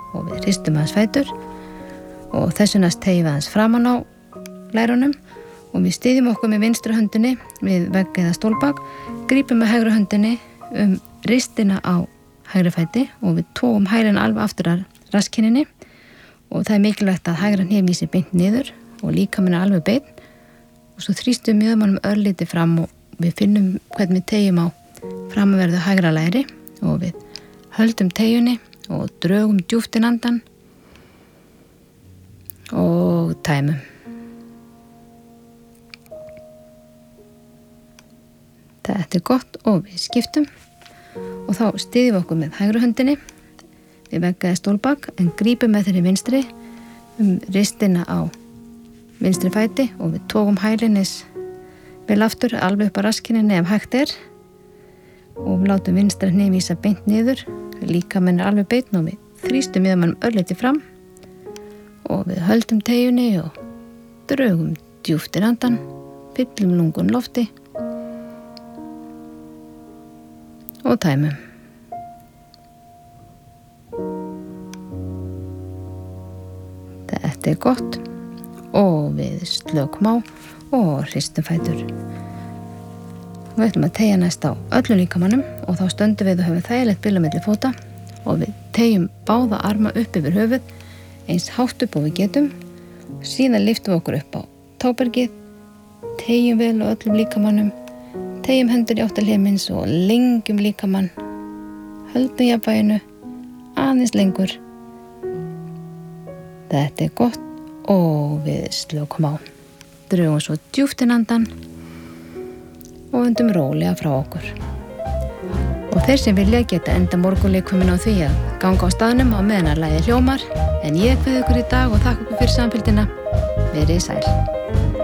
og við hristum aðeins fætur og þessu næst tegjum við aðeins framan á lærunum og við styðjum okkur með vinstri höndinni við vegg eða stólbak, grípum með hægri höndinni ristina á hægri fæti og við tógum hælinn alveg aftur að rasskinninni og það mikilvægt að hægra hné vísi beint niður og líkaminn alveg beinn og svo þrýstum mjöðmannum örlítið fram og við finnum hvernig við tegjum á framanverðu hægra læri og við höldum teyjunni og drögum djúpt inn andan og tæmum. Þetta gott og við skiptum og þá styðjum við okkur með hægri höndinni við vegg eða stólbak en grípum með þeirri vinstri ristina á vinstri fæti og við tókum hælinis vel aftur alveg upp á rasskinninni ef hægt og við látum vinstra hné vísa beint niður, líkaminn alveg beinn og við þrýstum mjöðmannum örlítið fram og við höldum teyjunni og drögum djúpt inn andan, fyllum lungun lofti og tæmum. Þetta gott og við slökum á og hristum fætur. Við ætlum að teygja næst á öllum líkamannum og þá stöndum við og höfum þægilegt bil á milli fóta og við teygjum báða arma upp yfir höfuð eins hátt upp og við getum. Síðan lyftum við okkur upp á tábergið, teygjum vel á öllum líkamannum, teygjum hendur í átt til himins og lengjum líkamann, höldum jafnvæginu aðeins lengur. Þetta gott og við slökum á. Drögum svo djúpt inn andan og öndum rólega frá okkur. Og þeir sem vilja geta enda morgunleikumin á því að ganga á staðnum á meðan að lagið hljómar en ég kveð ykkur í dag og þakka ykkur fyrir samfylgdina. Verið sæl.